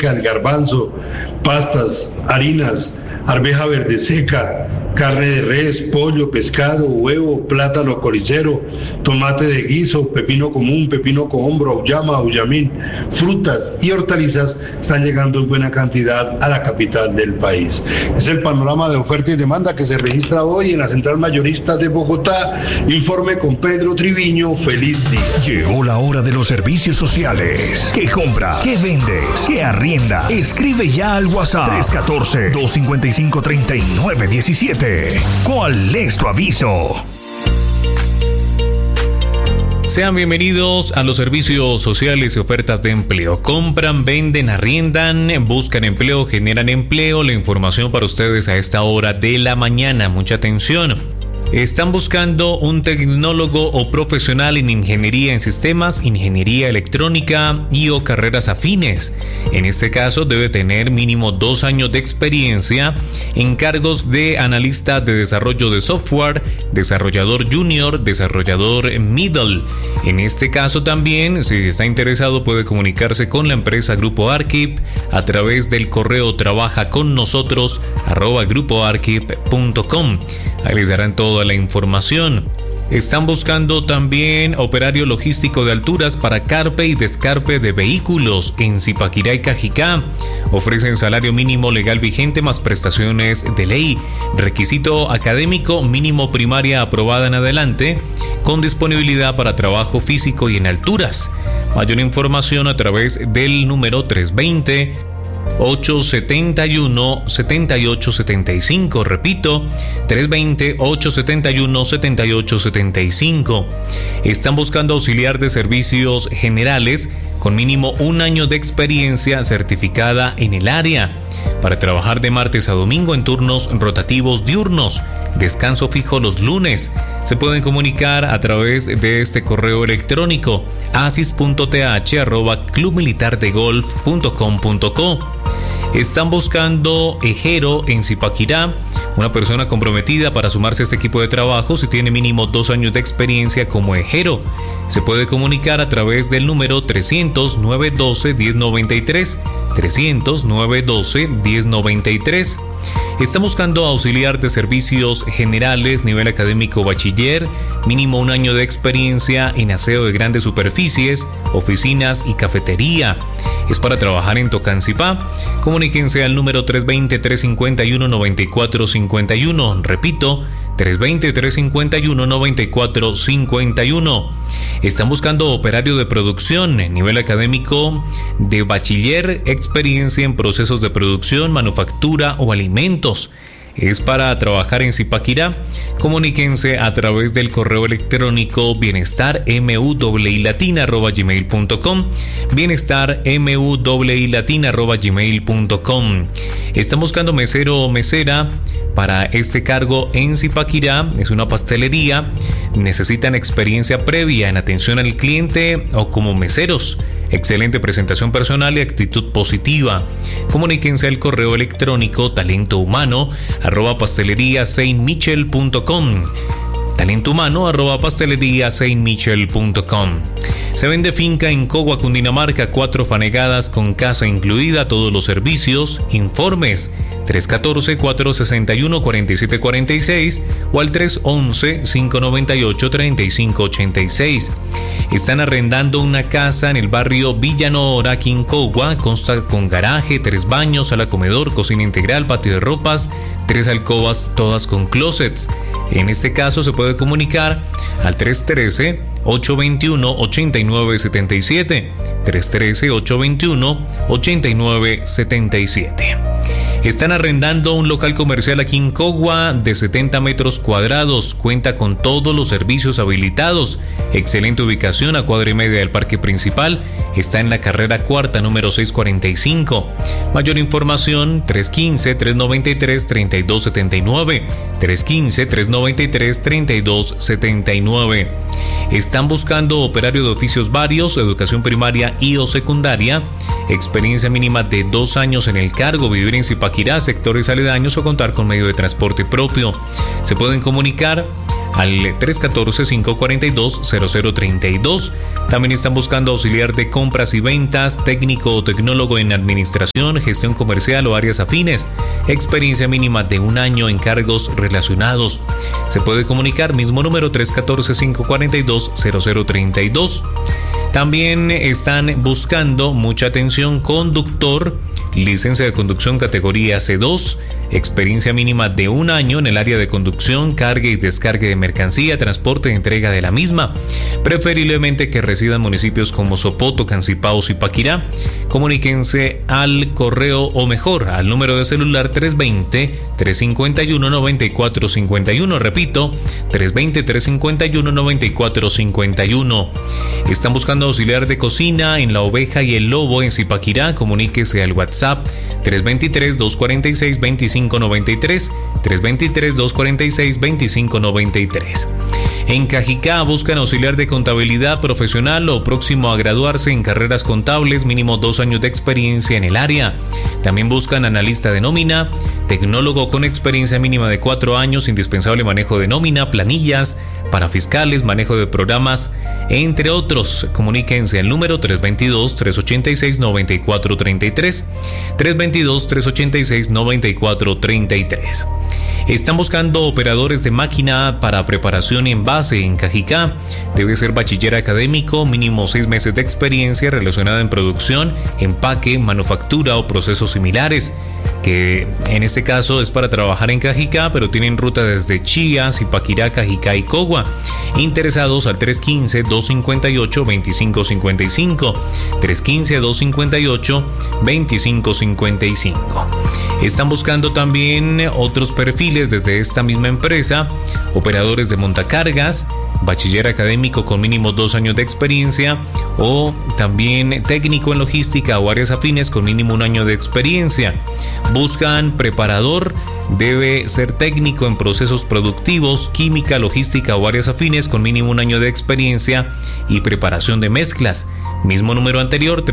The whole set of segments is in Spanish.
lentejas, garbanzo, pastas, harinas, arveja verde seca, carne de res, pollo, pescado, huevo, plátano colicero, tomate de guiso, pepino común, pepino cohombro, auyama, auyamín, frutas y hortalizas están llegando en buena cantidad a la capital del país. Es el panorama de oferta y demanda que se registra hoy en la Central Mayorista de Bogotá. Informe con Pedro Triviño. Feliz día. Llegó la hora de los servicios sociales. ¿Qué compras? ¿Qué vendes? ¿Qué arrienda? Escribe ya al WhatsApp 314-255-3917. ¿Cuál es tu aviso? Sean bienvenidos a los servicios sociales y ofertas de empleo. Compran, venden, arriendan, buscan empleo, generan empleo. La información para ustedes a esta hora de la mañana. Mucha atención. Están buscando un tecnólogo o profesional en ingeniería en sistemas, ingeniería electrónica y o carreras afines. En este caso debe tener mínimo 2 años de experiencia en cargos de analista de desarrollo de software, desarrollador junior, desarrollador middle. En este caso también, si está interesado, puede comunicarse con la empresa Grupo Arquip a través del correo trabajaconnosotros@grupoarquip.com. Ahí les darán toda la información. Están buscando también operario logístico de alturas para carpe y descarpe de vehículos en Zipaquirá y Cajicá. Ofrecen salario mínimo legal vigente más prestaciones de ley. Requisito académico mínimo primaria aprobada en adelante, con disponibilidad para trabajo físico y en alturas. Mayor información a través del número 320-871-7875. Repito, 320-871-7875. Están buscando auxiliar de servicios generales con mínimo 1 año de experiencia certificada en el área, para trabajar de martes a domingo en turnos rotativos diurnos. Descanso fijo los lunes. Se pueden comunicar a través de este correo electrónico asis.th@clubmilitardegolf.com.co. Están buscando ejero en Zipaquirá, una persona comprometida para sumarse a este equipo de trabajo si tiene mínimo 2 años de experiencia como ejero. Se puede comunicar a través del número 300-912-1093, 300-912-1093. Está buscando auxiliar de servicios generales, nivel académico bachiller, mínimo 1 año de experiencia en aseo de grandes superficies, oficinas y cafetería. Es para trabajar en Tocancipá. Comuníquense al número 320-351-9451. Repito, 320-351-9451. Están buscando operario de producción, nivel académico de bachiller, experiencia en procesos de producción, manufactura o alimentos. Es para trabajar en Zipaquirá. Comuníquense a través del correo electrónico bienestarmuilatina@gmail.com, bienestarmuilatina@gmail.com. Están buscando mesero o mesera para este cargo en Zipaquirá. Es una pastelería. Necesitan experiencia previa en atención al cliente o como meseros. Excelente presentación personal y actitud positiva. Comuníquense al correo electrónico talentohumano@pasteleriasaintmichel.com, talentohumano@pasteleriasaintmichel.com. Se vende finca en Cogua, Cundinamarca, 4 fanegadas con casa incluida, todos los servicios. Informes 314-461-4746 o al 311-598-3586. Están arrendando una casa en el barrio Villanora, aquí en Cogua. Consta con garaje, 3 baños, sala comedor, cocina integral, patio de ropas, 3 alcobas, todas con closets. En este caso se puede comunicar al 313-821-8977, 313-821-8977. Están arrendando un local comercial aquí en Cogua de 70 metros cuadrados. Cuenta con todos los servicios habilitados. Excelente ubicación a cuadra y media del parque principal. Está en la carrera cuarta, número 645. Mayor información 315-393-3279, 315-393-3279. Están buscando operario de oficios varios, educación primaria y o secundaria, experiencia mínima de 2 años en el cargo, vivir en Zipaquirá, sectores aledaños o contar con medio de transporte propio. Se pueden comunicar al 314-542-0032. También están buscando auxiliar de compras y ventas, técnico o tecnólogo en administración, gestión comercial o áreas afines. Experiencia mínima de 1 año en cargos relacionados. Se puede comunicar, mismo número, 314-542-0032. También están buscando, mucha atención, conductor, licencia de conducción categoría C2, experiencia mínima de 1 año en el área de conducción, carga y descarga de mercancía, transporte y entrega de la misma. Preferiblemente que resida en municipios como Sopoto, Cancipao, Zipaquirá. Comuníquense al correo o mejor al número de celular 320-351-9451. Repito, 320-351-9451. Están buscando auxiliar de cocina en La Oveja y El Lobo en Zipaquirá. Comuníquese al WhatsApp 323-246-2593, 323-246-2593. En Cajicá buscan auxiliar de contabilidad profesional o próximo a graduarse en carreras contables, mínimo 2 años de experiencia en el área. También buscan analista de nómina, tecnólogo con experiencia mínima de 4 años, indispensable manejo de nómina, planillas, para fiscales, manejo de programas, entre otros. Comuníquense al número 322-386-9433, 322-386-9433. Están buscando operadores de máquina para preparación y envase en Cajicá. Debe ser bachiller académico, mínimo 6 meses de experiencia relacionada en producción, empaque, manufactura o procesos similares, que en este caso es para trabajar en Cajicá, pero tienen ruta desde Chía, Zipaquirá, Cajicá y Cogua. Interesados al 315-258-2555, 315-258-2555. Están buscando también otros perfiles desde esta misma empresa: operadores de montacargas, bachiller académico con mínimo 2 años de experiencia, o también técnico en logística o áreas afines con mínimo 1 año de experiencia. Buscan preparador, debe ser técnico en procesos productivos, química, logística o áreas afines con mínimo 1 año de experiencia y preparación de mezclas. Mismo número anterior,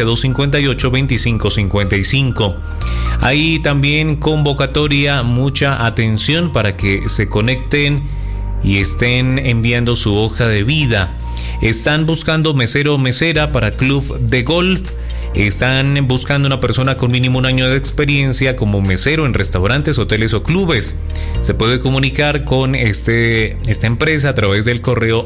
315-258-2555. Hay también convocatoria, mucha atención para que se conecten y estén enviando su hoja de vida. Están buscando mesero o mesera para club de golf. Están buscando una persona con mínimo 1 año de experiencia como mesero en restaurantes, hoteles o clubes. Se puede comunicar con esta empresa a través del correo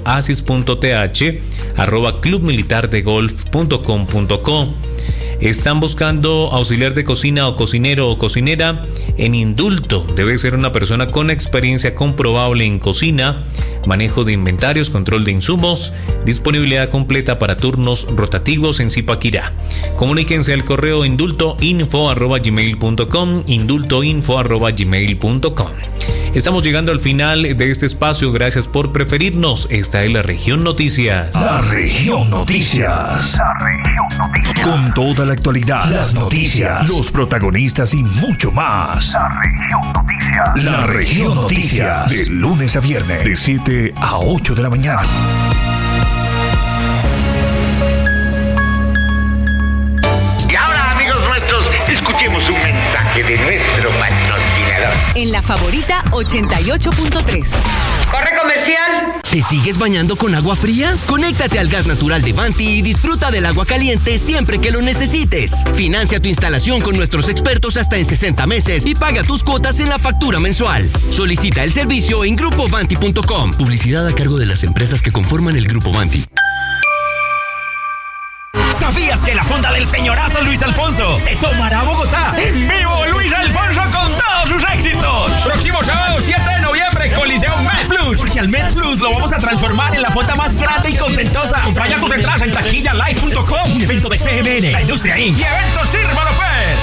asis.th@clubmilitardegolf.com.co. Están buscando auxiliar de cocina o cocinero o cocinera en Indulto. Debe ser una persona con experiencia comprobable en cocina, manejo de inventarios, control de insumos, disponibilidad completa para turnos rotativos en Zipaquirá. Comuníquense al correo indultoinfo@gmail.com, indultoinfo@gmail.com. Estamos llegando al final de este espacio. Gracias por preferirnos. Esta es La Región Noticias. La Región Noticias. La Región Noticias. Con toda la actualidad, las noticias, los protagonistas y mucho más. La Región Noticias. La Región Noticias. De lunes a viernes, de 7 a 8 de la mañana. Y ahora, amigos nuestros, escuchemos un mensaje de nuestro patrocinador. En La Favorita 88.3. ¡Corre, comercial! ¿Te sigues bañando con agua fría? Conéctate al gas natural de Vanti y disfruta del agua caliente siempre que lo necesites. Financia tu instalación con nuestros expertos hasta en 60 meses y paga tus cuotas en la factura mensual. Solicita el servicio en grupovanti.com. Publicidad a cargo de las empresas que conforman el Grupo Vanti. ¿Sabías que la fonda del señorazo Luis Alfonso se tomará a Bogotá? ¡En vivo Luis Alfonso con todos sus éxitos! Próximo sábado 7 de noviembre, Coliseo Med Plus. Porque al Med Plus lo vamos a transformar en la fonda más grande y contentosa. Compra tus entradas en taquillalive.com. Un evento de CMN, la Industria Inc. y Eventos Sírvalo Pérez.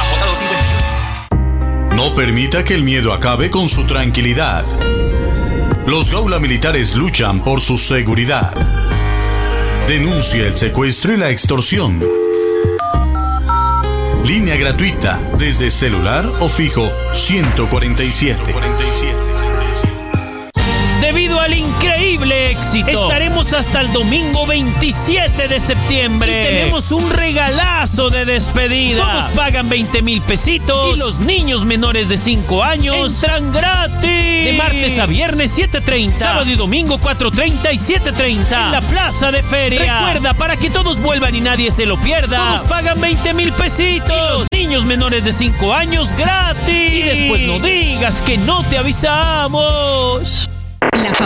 No permita que el miedo acabe con su tranquilidad. Los Gaula Militares luchan por su seguridad. Denuncia el secuestro y la extorsión. Línea gratuita desde celular o fijo 147. debido al increíble éxito. Estaremos hasta el domingo 27 de septiembre. Y tenemos un regalazo de despedida. Todos pagan 20,000 pesitos y los niños menores de 5 años entran gratis. De martes a viernes 7:30, sábado y domingo 4:30 y 7:30 en la plaza de feria. Recuerda, para que todos vuelvan y nadie se lo pierda, todos pagan 20,000 pesitos y los niños menores de 5 años gratis. Y después no digas que no te avisamos.